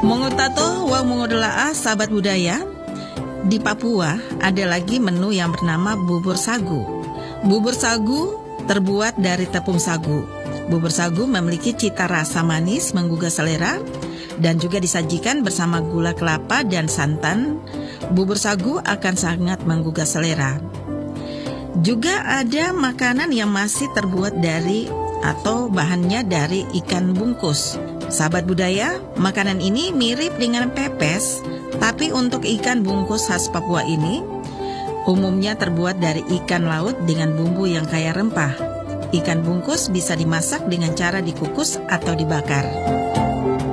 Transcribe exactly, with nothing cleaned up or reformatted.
Mongotato wa mongodola'a, sahabat budaya. Di Papua ada lagi menu yang bernama bubur sagu. Bubur sagu terbuat dari tepung sagu. Bubur sagu memiliki cita rasa manis menggugah selera dan juga disajikan bersama gula kelapa dan santan. Bubur sagu akan sangat menggugah selera. Juga ada makanan yang masih terbuat dari atau bahannya dari ikan bungkus. Sahabat budaya, makanan ini mirip dengan pepes, tapi untuk ikan bungkus khas Papua ini umumnya terbuat dari ikan laut dengan bumbu yang kaya rempah. Ikan bungkus bisa dimasak dengan cara dikukus atau dibakar.